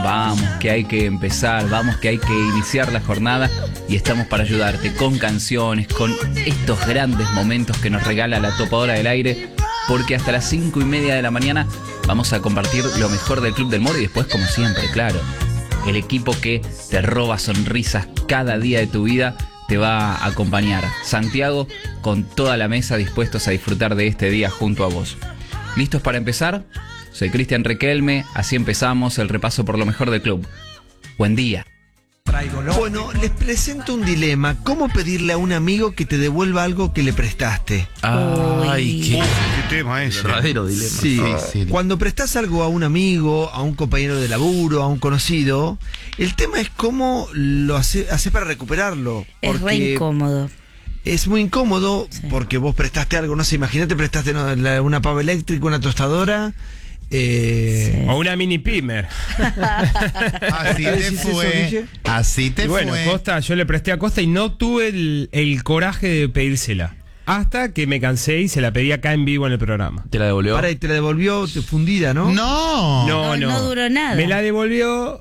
vamos, que hay que empezar, vamos, que hay que iniciar la jornada y estamos para ayudarte con canciones, con estos grandes momentos que nos regala la topadora del aire, porque hasta las 5:30 de la mañana vamos a compartir lo mejor del Club del Moro y después, como siempre, claro, el equipo que te roba sonrisas cada día de tu vida te va a acompañar. Santiago con toda la mesa dispuestos a disfrutar de este día junto a vos. ¿Listos para empezar? Soy Cristian Requelme, así empezamos el repaso por lo mejor del club. Buen día. Bueno, les presento un dilema. ¿Cómo pedirle a un amigo que te devuelva algo que le prestaste? Ay, Qué tema ese. verdadero dilema. Sí. Cuando prestás algo a un amigo, a un compañero de laburo, a un conocido, el tema es cómo lo haces para recuperarlo. Es re incómodo. Es muy incómodo, Sí. porque vos prestaste algo, no sé, imagínate, prestaste una pava eléctrica, una tostadora. Sí. O una mini pimer. Así te ¿Decís eso, fue. Guille? Así te Y bueno, fue. Costa, yo le presté a Costa y no tuve el coraje de pedírsela. Hasta que me cansé y se la pedí acá en vivo en el programa. ¿Te la devolvió? Para, y te la devolvió fundida, ¿no? No. No duró nada. Me la devolvió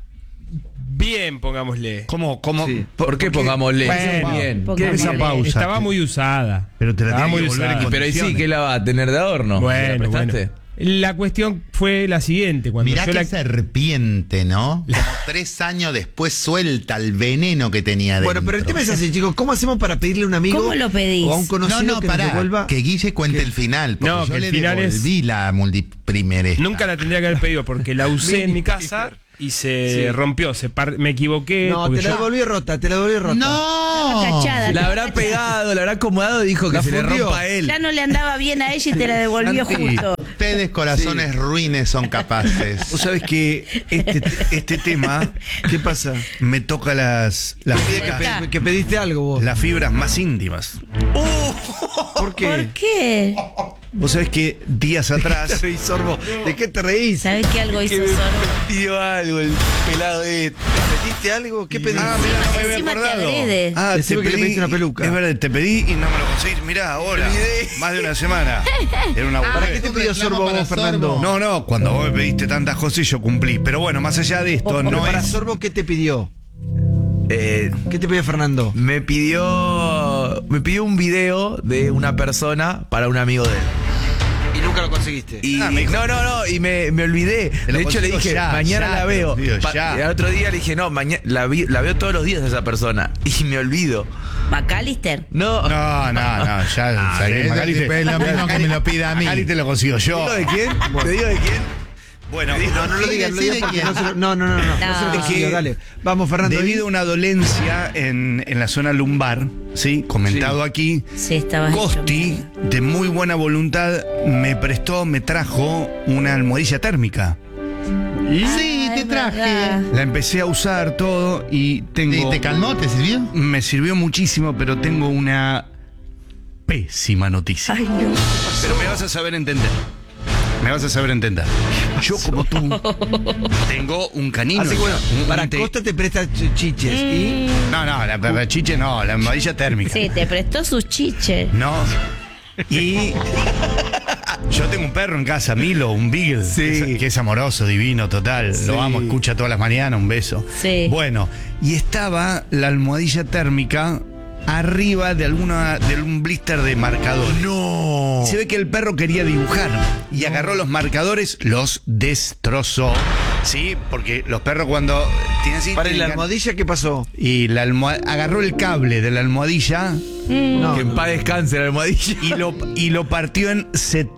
bien, pongámosle. ¿Cómo? Sí. ¿Por qué pongámosle? Bueno, Bien. pongámosle. Esa pausa. Estaba muy usada. Pero te la Estaba tiene muy que devolver usada. en Pero ahí sí, condiciones. ¿qué la va a tener de adorno? ¿La Bueno, prestaste? bueno. La cuestión fue la siguiente. Cuando Mirá yo qué la... serpiente, ¿no? Como 3 años después suelta el veneno que tenía dentro. Bueno, pero el tema es así, chicos. ¿Cómo hacemos para pedirle a un amigo ¿Cómo lo pedís? o a un conocido No, que nos pará, devuelva? que Guille cuente el final, porque No, yo que le el final es- devolví la multiprimer esta. Nunca la tendría que haber pedido porque la usé en mi casa y se rompió. Me equivoqué. No, porque te la yo- devolví rota, te la devolví rota. ¡No! Cachada. La habrá pegado, la habrá acomodado y dijo que La se le fundió. rompa a él. Ya no le andaba bien a ella y te la devolvió Santi. justo. Ustedes, corazones ruines, son capaces. Vos sabés que este tema ¿Qué pasa? me toca las Que pediste algo vos. fibras más íntimas. ¿Por qué? ¿Por qué? Vos sabés que días atrás Reís, Sorbo. ¿De qué te reís? ¿Sabés que algo hizo Sorbo? pidió algo el pelado de... ¿Pediste algo? ¿Qué pediste? Ah, mirá, no me había Encima te acordado. agrede. Ah, Decime que le pediste una peluca. Es verdad, te pedí y no me lo conseguís. Mirá, ahora. Más de una semana. Era una ¿Para qué boludez. te pidió reclamo Sorbo para vos, Fernando? Sorbo. No, cuando vos me pediste tantas cosas y yo cumplí. Pero bueno, más allá de esto, Pero no para es... Sorbo, ¿qué te pidió? ¿Qué te pidió Fernando? Me pidió un video de una persona para un amigo de él. Y nunca lo conseguiste. Y me dijo- no, y me olvidé. Te lo De hecho le consigo dije, ya, mañana ya, la te veo. lo consigo ya. Y al otro día le dije, no, mañana la veo todos los días a esa persona. Y me olvido. ¿McAllister? No. No, ya salí. es Magali te- lo mismo que me lo pida a mí. Magali te lo consigo yo. ¿Te digo de quién? ¿Te digo de quién? Bueno, No lo digas, Sí, porque ¿quién? no se lo... No se lo No. consiguió, dale. Vamos, Fernando. debido a una dolencia en la zona lumbar, ¿sí? Comentado aquí, Sí, estaba hecho Costi, mierda. de muy buena voluntad, me trajo una almohadilla térmica. Sí, te es traje. verdad. La empecé a usar todo y tengo... ¿Te calmó? ¿Te sirvió? Me sirvió muchísimo, pero tengo una pésima noticia. Ay, no. Pero me vas a saber entender. Me vas a saber entender. Yo, como tú, tengo un canino. Así que bueno, Un para te- Costa te presta chiches. Y No, la chiche no, la almohadilla térmica. Sí, te prestó sus chiches. No. Y yo tengo un perro en casa, Milo, un Beagle, que es amoroso, divino, total. Lo amo, escucha todas las mañanas, un beso. Sí. Bueno, y estaba la almohadilla térmica arriba de algún blister de marcador. No. Se ve que el perro quería dibujar y agarró los marcadores, los destrozó. Sí, porque los perros cuando tienen así... para la tienen- almohadilla, ¿qué pasó? Y agarró el cable de la almohadilla No, Que en paz descanse la almohadilla. y lo partió en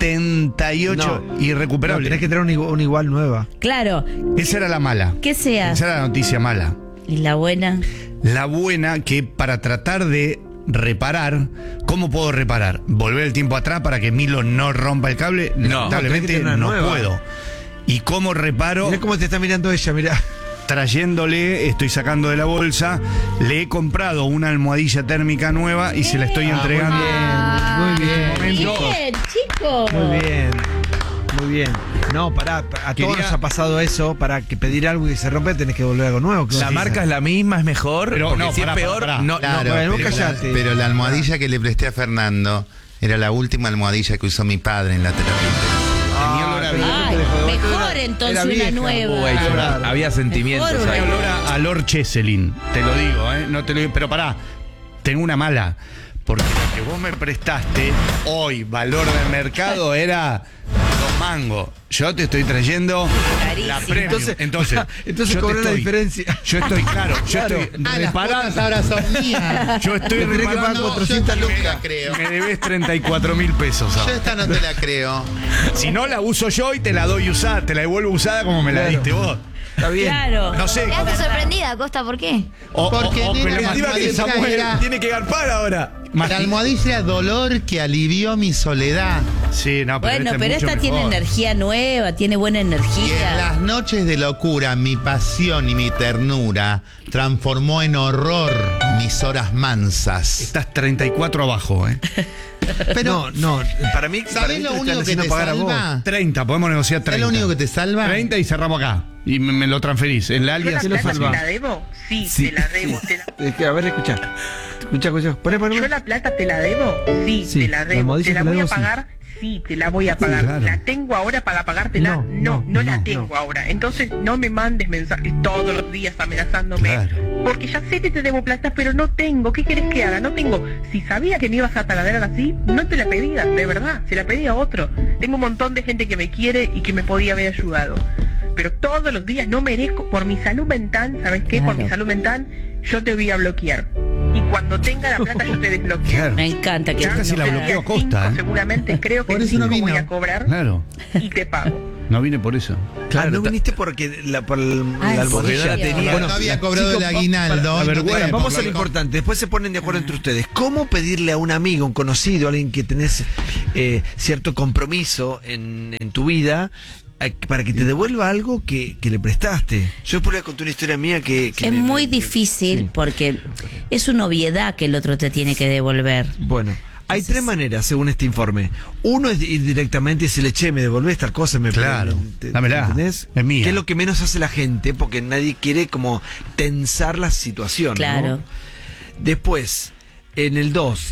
78 irrecuperable. tenés que tener una igual nueva. Claro. Esa era la mala. ¿Qué sea? Esa era la noticia mala. ¿Y la buena? La buena, que para tratar de reparar, ¿cómo puedo reparar? ¿Volver el tiempo atrás para que Milo no rompa el cable? No, Lamentablemente tenés que tener una no nueva. puedo. ¿Y cómo reparo? Mirá cómo te está mirando ella, mirá. Trayéndole, estoy sacando de la bolsa, le he comprado una almohadilla térmica nueva y se la estoy entregando. Muy bien. Bien, chicos. Muy bien. Muy bien. No, pará, a todos nos ha pasado eso. Para que pedir algo y se rompe, tenés que volver algo nuevo. La marca es la misma, es mejor. Pero porque no, si pará, es peor, pará. no. Claro, bueno, vos pero, callate. pero la almohadilla que le presté a Fernando era la última almohadilla que usó mi padre en la terapia intensiva. Tenía olor pero bien. no te Ay, dejó de mejor volver. entonces Era una vieja. nueva. Claro. Había sentimientos Mejor ahí. una- Olor a Lord Cheselin, te lo digo, ¿eh? No te lo digo, pero pará, tengo una mala. Porque lo que vos me prestaste hoy, valor del mercado, era 2 mangos. Yo te estoy trayendo Carísimo. la premium. Entonces Entonces yo te cobró la diferencia. Yo estoy claro, yo estoy Las reparando. cuotas ahora son mías. Yo estoy Le tenés que pagar reparando. 400 yo no lucas. la creo. Me debes 34.000 pesos Yo ahora. esta no te la creo. Si no la uso yo y te la doy usada, te la devuelvo usada como me la Claro. diste vos. Está bien. Claro. No sé. Quedaste sorprendida, Costa, ¿por qué? Porque, que nena, le la estima que almohadilla Samuel era- tiene que garpar ahora. La almohadilla era dolor que alivió mi soledad. Sí, no, pero Bueno, esta es pero mucho esta tiene mejor. energía nueva, tiene buena Y en energía. las noches de locura, mi pasión y mi ternura transformó en horror mis horas mansas. Estás 34 abajo, ¿eh? Pero no, para mí. para ¿Sabés mí lo te único están que haciendo te pagar a vos. salva? 30, podemos negociar 30. ¿Es lo único que te salva? 30 y cerramos acá. Y me lo transferís. En la alias. ¿Qué lo salva? ¿Te la debo? Sí, Sí. te la debo. Es que, a ver, escucha. Escucha. Poné. ¿Yo la plata te la debo? Sí, Sí, te la la debo. almohadilla ¿Te la te la voy a debo, sí. pagar? Sí, te la voy a pagar. claro. ¿La tengo ahora para pagártela? No, No la no, tengo no. ahora. Entonces no me mandes mensajes todos los días amenazándome. Claro. Porque ya sé que te debo plata, pero no tengo. ¿Qué querés que haga? No tengo. Si sabía que me ibas a taladrar así, no te la pedía, de verdad. Se la pedía a otro. Tengo un montón de gente que me quiere y que me podía haber ayudado. Pero todos los días no merezco, por mi salud mental, ¿sabes qué? Por Claro. mi salud mental, yo te voy a bloquear. Y cuando tenga la plata yo te desbloqueo. Claro. Me encanta que Yo casi la El día bloqueo a Costa, 5 ¿eh? seguramente creo que Por el eso no 5 voy vino. a cobrar Claro. y te pago. No vine por eso. Claro, no viniste porque por Ay, la sí, almohadilla la sí, tenía. Bueno, no había cobrado chicos, el aguinaldo. la y no vergüenza, tenía Vamos a lo por importante. Después se ponen de acuerdo entre ustedes. ¿Cómo pedirle a un amigo, un conocido, alguien que tenés cierto compromiso en tu vida, para que te devuelva algo que le prestaste? Yo después le conté una historia mía que es muy difícil sí. porque es una obviedad que el otro te tiene que devolver. Bueno, hay tres maneras según este informe. Uno es ir directamente y decirle, che, me devolvés tal cosa, Claro, dámela, ¿entendés? es mía. Que es lo que menos hace la gente, porque nadie quiere como tensar la situación. ¿no? Claro. Después, en el 2,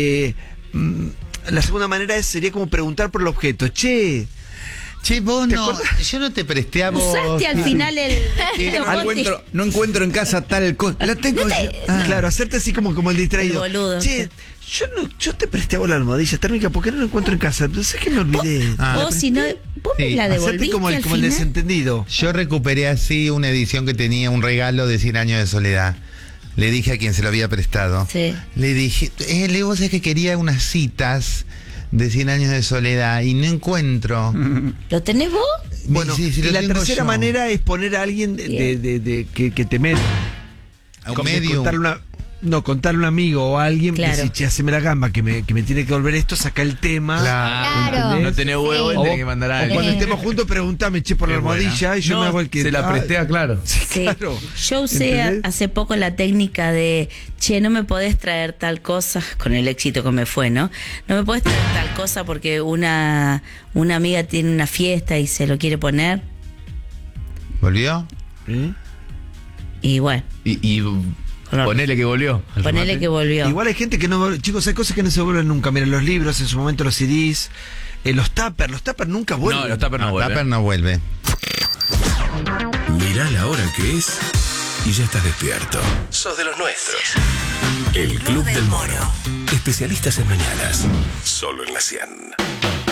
la segunda manera sería como preguntar por el objeto. Che, Che, vos ¿Te no, acordás? yo no te presté a vos. Usaste al final el... No encuentro en casa tal cosa. La tengo. claro, hacerte así como el distraído. El boludo. Che, yo te presté a vos la almohadilla térmica porque no la encuentro en casa. Entonces es que me olvidé. Ah. O si no, vos me Sí, la Hacerte devolviste como el al final. desentendido. Yo recuperé así una edición que tenía un regalo de 100 años de soledad. Le dije a quien se lo había prestado. Sí. Le dije, vos sabés que quería unas citas de 100 años de soledad y no encuentro. ¿Lo tenés vos? Bueno, Sí, sí, y lo la tengo tercera yo. manera es poner a alguien que te mete. A un medio. Contarle a un amigo o a alguien Claro. que si che, haceme la gamba, que me tiene que devolver esto, saca el tema. Claro. No tenés huevo, Sí. tenés que mandar a O alguien. cuando estemos juntos, pregúntame, che, por la Qué buena. almohadilla y yo me hago el que. Se la presté a Claro. Sí, Sí. claro. Yo usé ¿Entendés? hace poco la técnica de, che, no me podés traer tal cosa, con el éxito que me fue, ¿no? No me podés traer tal cosa porque una amiga tiene una fiesta y se lo quiere poner. ¿Volvió? ¿Eh? Y bueno, Y ponele que volvió. ponele que volvió. Igual hay gente que no. Chicos, hay cosas que no se vuelven nunca. Miren, los libros, en su momento los CDs, los tuppers nunca vuelven. No, los tappers no vuelven. Tupper no vuelve. Mirá la hora que es y ya estás despierto. Sos de los nuestros. El Club del Mono. Especialistas en mañanas. Solo en la 100.